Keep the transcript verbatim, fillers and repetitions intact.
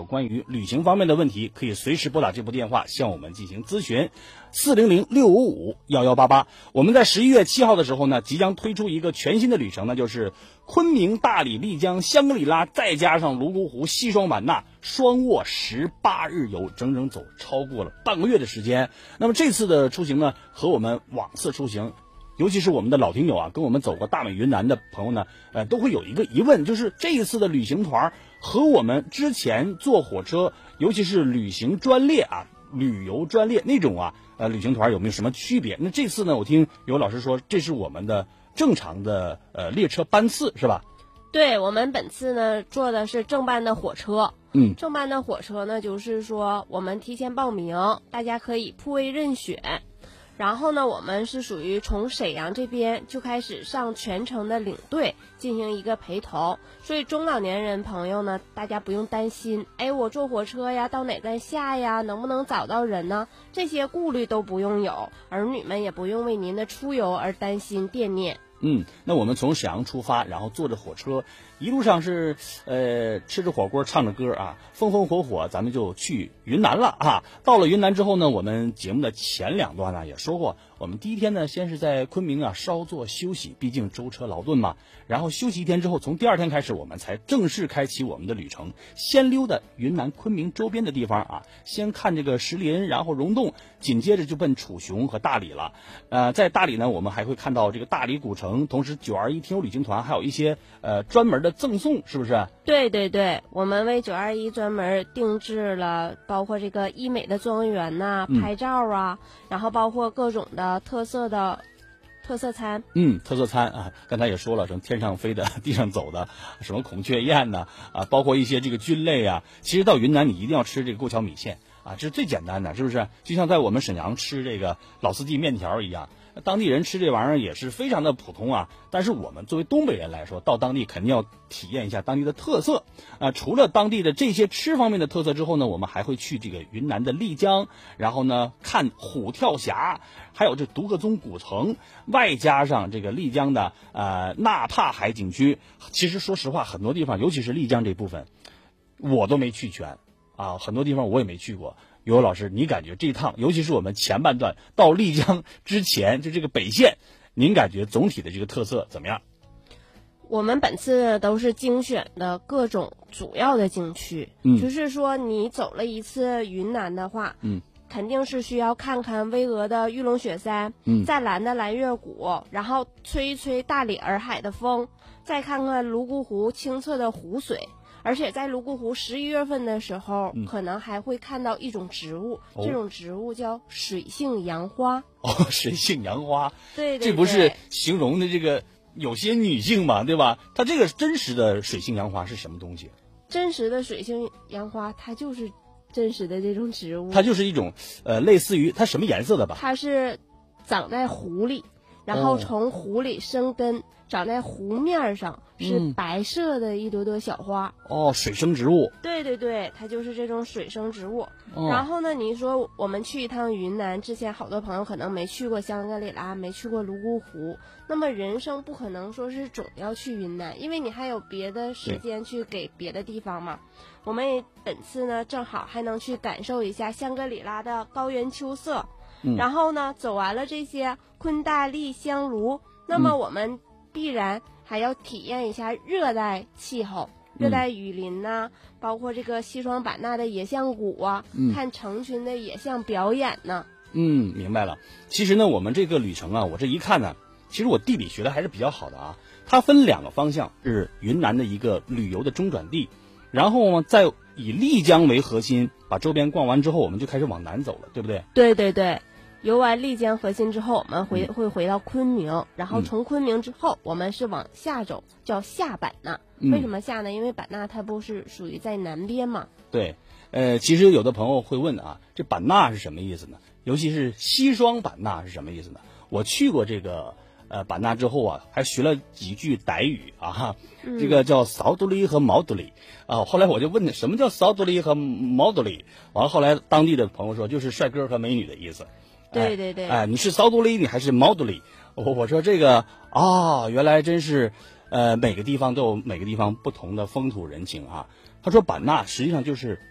有关于旅行方面的问题，可以随时拨打这部电话向我们进行咨询，四零零六五五幺幺八八。我们在十一月七号的时候呢，即将推出一个全新的旅程呢，就是昆明、大理、丽江、香格里拉，再加上泸沽湖、西双版纳，双卧十八日游，整整走超过了半个月的时间。那么这次的出行呢，和我们往次出行，尤其是我们的老听友啊，跟我们走过大美云南的朋友呢，呃，都会有一个疑问，就是这一次的旅行团和我们之前坐火车，尤其是旅行专列啊、旅游专列那种啊，呃，旅行团有没有什么区别？那这次呢，我听有老师说，这是我们的正常的呃列车班次，是吧？ 对，我们本次呢坐的是正班的火车。 嗯， 正班的火车呢，就是说我们提前报名，大家可以铺位任选。然后呢，我们是属于从沈阳这边就开始上全程的领队进行一个陪同，所以中老年人朋友呢，大家不用担心，哎，我坐火车呀，到哪站下呀，能不能找到人呢？这些顾虑都不用有，儿女们也不用为您的出游而担心惦念。 嗯，那我们从沈阳出发，然后坐着火车，一路上是呃吃着火锅，唱着歌啊，风风火火，咱们就去云南了啊。到了云南之后呢，我们节目的前两段呢也说过，我们第一天呢先是在昆明啊稍作休息，毕竟舟车劳顿嘛。然后休息一天之后，从第二天开始，我们才正式开启我们的旅程，先溜达云南昆明周边的地方啊，先看这个石林，然后溶洞，紧接着就奔楚雄和大理了。呃，在大理呢，我们还会看到这个大理古城，同时九二一听友旅行团还有一些呃专门的赠送，是不是？ 对对对，我们为九二一专门定制了，包括这个医美的庄园呐、 嗯、 拍照啊，然后包括各种的特色的特色餐。 嗯，特色餐啊，刚才也说了，什么天上飞的、地上走的，什么孔雀宴呐，啊，包括一些这个菌类啊。其实到云南你一定要吃这个过桥米线啊，这是最简单的，是不是？就像在我们沈阳吃这个老四季面条一样。当地人吃这玩意儿也是非常的普通啊，但是我们作为东北人来说，到当地肯定要体验一下当地的特色啊。除了当地的这些吃方面的特色之后呢，我们还会去这个云南的丽江，然后呢看虎跳峡，还有这独克宗古城，外加上这个丽江的呃纳帕海景区。其实说实话，很多地方，尤其是丽江这部分，我都没去全啊，很多地方我也没去过。尤老师，你感觉这一趟，尤其是我们前半段到丽江之前，就这个北线，您感觉总体的这个特色怎么样？ 我们本次都是精选的各种主要的景区， 嗯， 就是说你走了一次云南的话， 嗯， 肯定是需要看看巍峨的玉龙雪山， 嗯， 湛蓝的蓝月谷，然后吹一吹大理洱海的风，再看看泸沽湖清澈的湖水。而且在泸沽湖十一月份的时候、嗯，可能还会看到一种植物，哦、这种植物叫水性杨花。 哦，水性杨花， 对, 对, 对， 这不是形容的这个有些女性嘛，对吧？它这个真实的水性杨花是什么东西？ 真实的水性杨花，它就是真实的这种植物。 它就是一种呃，类似于它什么颜色的吧？ 它是长在湖里，然后从湖里生根。哦，长在湖面上，是白色的一朵朵小花。 嗯、哦，水生植物。 对对对，它就是这种水生植物。哦、然后呢，你说我们去一趟云南，之前好多朋友可能没去过香格里拉，没去过泸沽湖，那么人生不可能说是总要去云南，因为你还有别的时间去给别的地方嘛。我们也本次呢，正好还能去感受一下香格里拉的高原秋色。嗯、然后呢，走完了这些昆大丽香炉，那么我们、嗯必然还要体验一下热带气候，热带雨林呐、啊嗯，包括这个西双版纳的野象谷啊、嗯，看成群的野象表演呢。 嗯，明白了。其实呢，我们这个旅程啊，我这一看呢，其实我地理学的还是比较好的啊。它分两个方向，是云南的一个旅游的中转地，然后呢，再以丽江为核心，把周边逛完之后，我们就开始往南走了，对不对？ 对对对。游完丽江核心之后，我们回、嗯、会回到昆明，然后从昆明之后、嗯、我们是往下走，叫下版纳、嗯。为什么下呢？因为版纳它不是属于在南边嘛。 对，呃，其实有的朋友会问啊，这版纳是什么意思呢？尤其是西双版纳是什么意思呢？我去过这个呃版纳之后啊，还学了几句傣语啊，嗯、这个叫扫杜里和毛杜里啊。后来我就问他什么叫扫杜里和毛杜里，完了后来当地的朋友说就是帅哥和美女的意思。 对对对， 哎，哎你是骚杜里，你还是毛杜里？我我说这个啊，原来真是，呃，每个地方都有每个地方不同的风土人情啊。他说版纳实际上就是